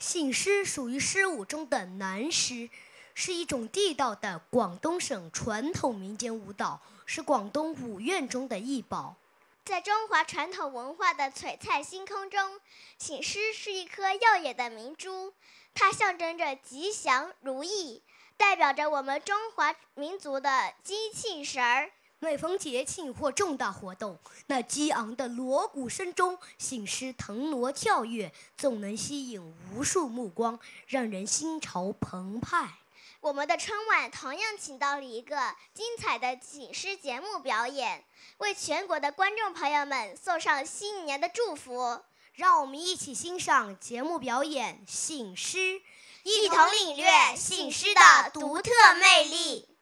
信诗属于诗舞中的南诗，是一种地道的广东省传统民间舞蹈，是广东舞院中的一宝。 在中华传统文化的璀璨星空中，醒狮是一颗耀眼的明珠，它象征着吉祥如意，代表着我们中华民族的精气神儿。 每逢节庆或重大活动，那激昂的锣鼓声中，醒狮腾挪跳跃，总能吸引无数目光，让人心潮澎湃。 我们的春晚同样请到了一个精彩的醒狮节目表演，为全国的观众朋友们送上新年的祝福。 让我们一起欣赏节目表演《醒狮》， 一同领略醒狮的独特魅力。